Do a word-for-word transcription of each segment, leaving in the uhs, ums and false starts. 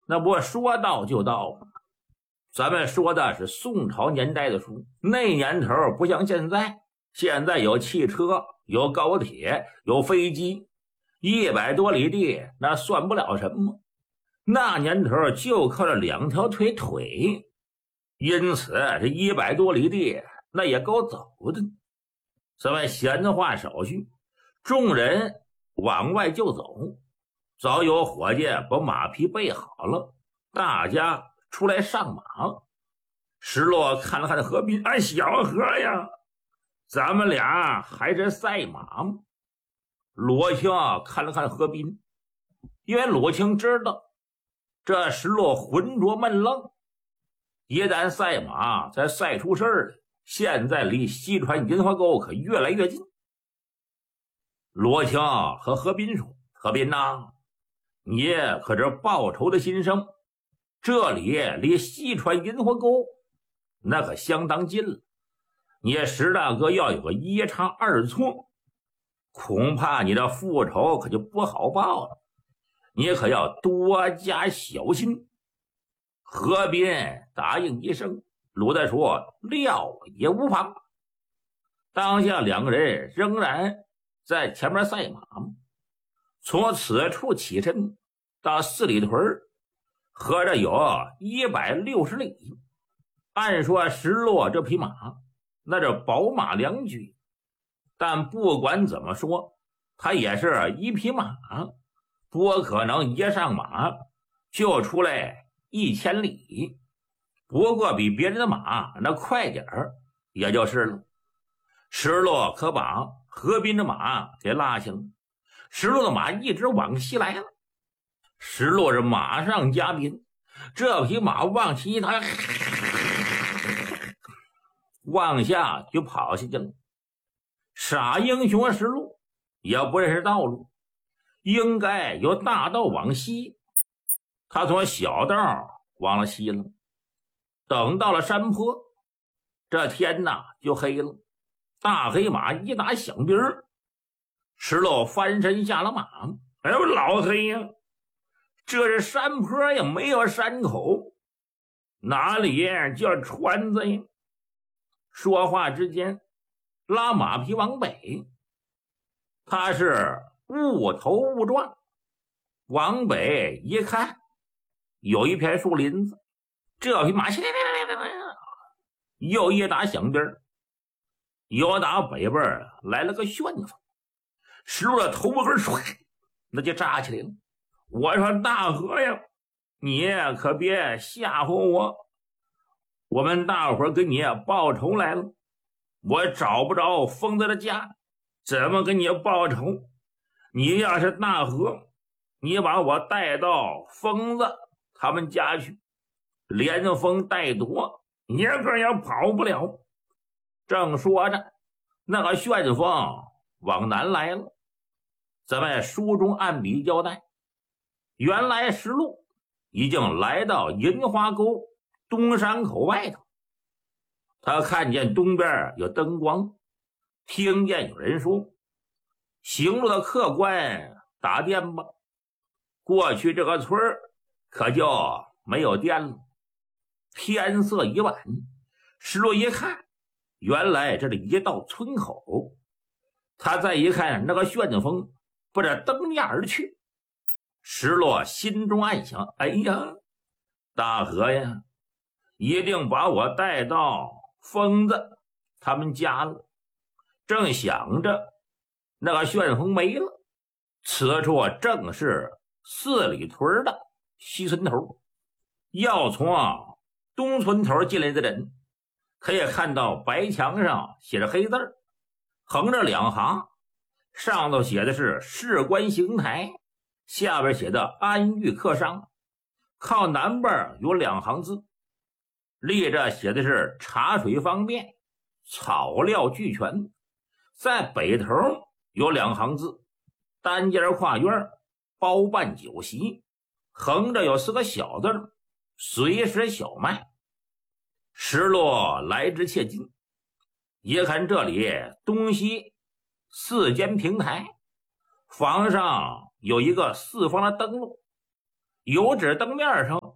那不说到就到吗？咱们说的是宋朝年代的书，那年头不像现在，现在有汽车，有高铁，有飞机，一百多里地那算不了什么。那年头就靠着两条腿腿，因此这一百多里地那也够走的。咱们闲话少叙，众人往外就走，早有伙计把马匹备好了，大家出来上马。石落看了看何斌，哎，小何呀，咱们俩还是赛马吗？罗青看了看何斌，因为罗青知道这石落浑浊闷愣，一旦赛马再赛出事儿来，现在离西川银花沟可越来越近。罗青和何斌说：何斌呐，你可是报仇的心声，这里离西川银花沟那可相当近了，你石大哥要有个一差二错，恐怕你的复仇可就不好报了，你可要多加小心。何斌答应一声，鲁代说料也无妨。当下两个人仍然在前面赛马，从此处起身到四里屯，合着有一百六十里。按说石落这匹马那是宝马良驹，但不管怎么说，它也是一匹马，不可能一上马就出来一千里，不过比别人的马那快点儿也就是了。石落可把何斌的马给拉下了，石落的马一直往西来了，石落是马上加鞭，这匹马往西一抬，往下就跑下去了。傻英雄石路也不认识道路，应该由大道往西，他从小道往了西了。等到了山坡，这天呐就黑了，大黑马一打响鞭，石路翻身下了马。哎呦，老黑呀，这是山坡呀，没有山口，哪里叫川子呀？说话之间拉马匹往北，他是误头误撞，往北一看有一片树林子，这匹马又一打响鞭，又打北边来了个旋风，石路的头根唰那就炸起来了。我说大和呀，你可别吓唬我，我们大伙儿给你报仇来了，我找不着疯子的家，怎么给你报仇？你要是大和，你把我带到疯子他们家去，连风带躲，你可也跑不了。正说着，那个旋风往南来了。咱们书中按笔交代，原来石路已经来到银花沟东山口外头，他看见东边有灯光，听见有人说行路的客官打电吧，过去这个村可就没有电了。天色已晚，石路一看，原来这里一道村口，他再一看那个旋风不是登面而去，石落心中暗想，哎呀，大和呀，一定把我带到疯子他们家了。正想着，那个旋风没了，此处正是四里屯的西村头。要从东村头进来的人，可以看到白墙上写着黑字，横着两行，上头写的是士官邢台，下边写的安裕客商。靠南边有两行字，立着写的是茶水方便，草料俱全。在北头有两行字，单间跨院，包办酒席。横着有四个小字，随时小卖。石落来之切近，一看这里东西四间平台，房上有一个四方的灯笼，油纸灯面上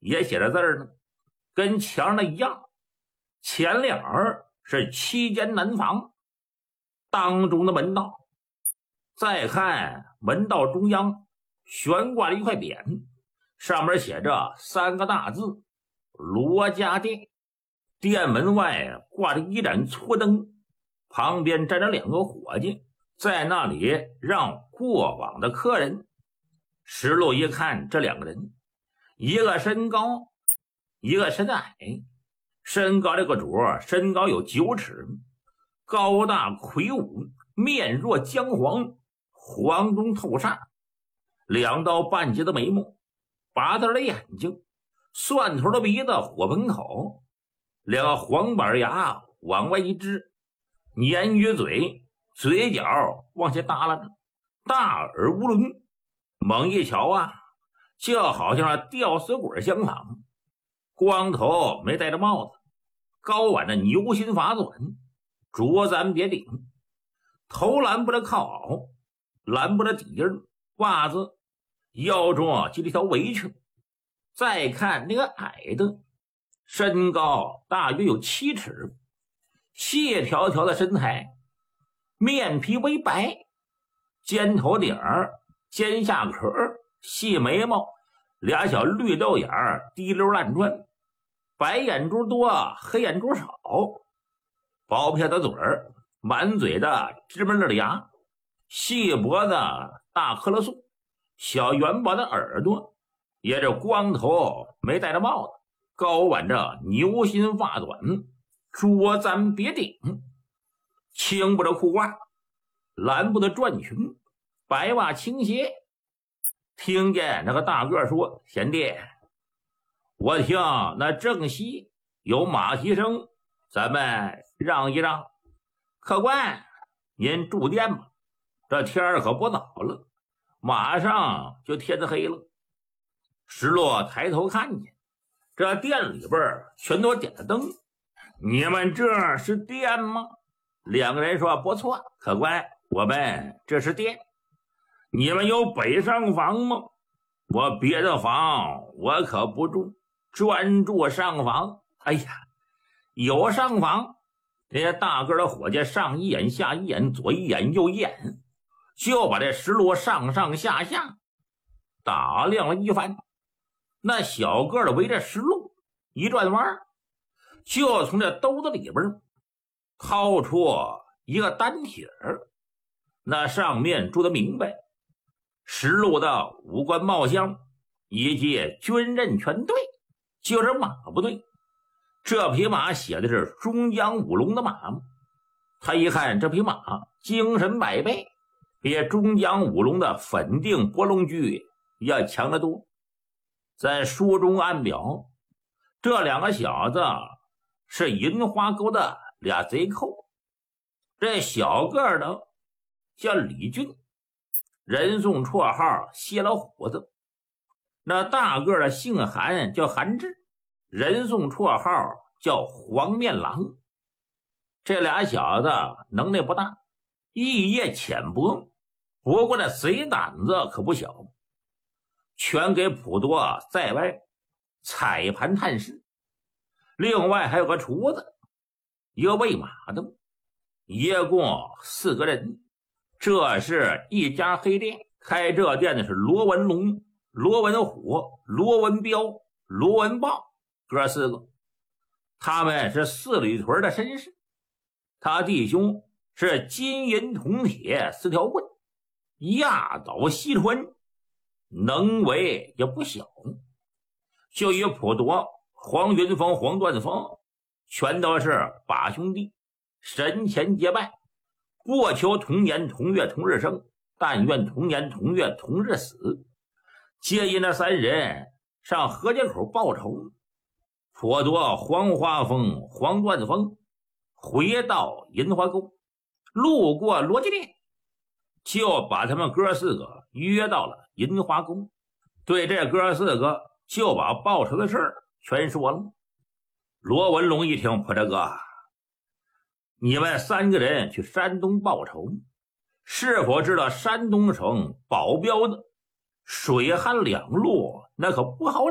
也写着字儿呢，跟墙上的一样。前脸儿是七间南房，当中的门道。再看门道中央悬挂了一块匾，上面写着三个大字罗家店。店门外挂着一盏粗灯，旁边站着两个伙计，在那里让过往的客人。石路一看这两个人，一个身高，一个身矮。身高这个主身高有九尺，高大魁梧，面若姜黄，黄中透煞，两道半截的眉毛，拔大的眼睛，蒜头的鼻子，火盆口，两个黄板牙往外一支，鲶鱼嘴，嘴角往下耷拉着，大耳无伦，猛一瞧啊，就好像是吊死鬼相仿。光头没戴着帽子，高挽着牛心发短，着簪别顶，头蓝不着靠袄，蓝不着底儿，袜子，腰中系了一条围裙。再看那个矮的，身高大约有七尺，细条条的身材，面皮微白，尖头顶儿，尖下壳，细眉毛，俩小绿豆眼儿滴溜乱转，白眼珠多，黑眼珠少，薄片的嘴儿，满嘴的芝麻粒牙，细脖子，大克勒素，小圆薄的耳朵，也是光头，没戴着帽子，高挽着牛心发短，着簪别顶，青布的裤褂，蓝布的缎裙，白袜青鞋。听见那个大个说：“贤弟，我听那正西有马蹄声，咱们让一让。客官，您住店吧，这天儿可不早了，马上就天黑了。”石落抬头看见这店里边全都点了灯。你们这是店吗？两个人说：“不错，客官，我们这是店。你们有北上房吗？我别的房我可不住，专住上房。”哎呀，有上房。这些大个的伙计上一眼下一眼，左一眼右一眼，就把这石路上上下下打量了一番。那小个的围着石路一转弯，就从这兜子里边掏出一个单帖儿，那上面注得明白：石路的武官帽箱以及军任全队，就是马部队。这匹马写的是中央五龙的马。他一看这匹马精神百倍，比中央五龙的粉定博龙驹要强得多。在书中暗表，这两个小子是银花沟的俩贼寇。这小个的叫李俊，人送绰号谢老虎子。那大个的姓韩，叫韩志，人送绰号叫黄面狼。这俩小子能耐不大，艺业浅薄，不过这贼胆子可不小，全给普多在外踩盘探视。另外还有个厨子，一个喂马的，一共四个人。这是一家黑店，开这店的是罗文龙、罗文虎、罗文彪、罗文豹哥四个。他们是四里屯的绅士，他弟兄是金银铜铁四条棍，压倒西川，能为也不小。就以普夺、黄云峰、黄段峰全都是把兄弟，神前结拜，不求同年同月同日生，但愿同年同月同日死。皆因那三人上河街口报仇，颇多黄花峰、黄段峰回到银花沟，路过罗家店，就把他们哥四个约到了银花沟，对这哥四个就把报仇的事儿全说了。罗文龙一听：“破大哥，你们三个人去山东报仇，是否知道山东省保镖的水旱两路那可不好